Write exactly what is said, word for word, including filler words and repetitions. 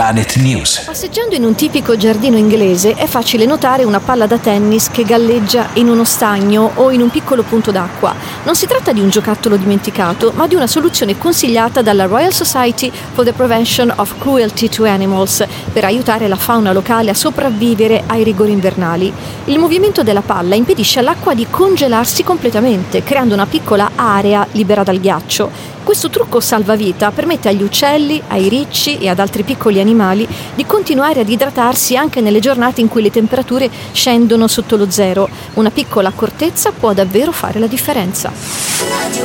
Planet News. Passeggiando in un tipico giardino inglese è facile notare una palla da tennis che galleggia in uno stagno o in un piccolo punto d'acqua. Non si tratta di un giocattolo dimenticato, ma di una soluzione consigliata dalla Royal Society for the Prevention of Cruelty to Animals per aiutare la fauna locale a sopravvivere ai rigori invernali. Il movimento della palla impedisce all'acqua di congelarsi completamente, creando una piccola area libera dal ghiaccio. Questo trucco salvavita permette agli uccelli, ai ricci e ad altri piccoli animali di continuare ad idratarsi anche nelle giornate in cui le temperature scendono sotto lo zero. Una piccola accortezza può davvero fare la differenza.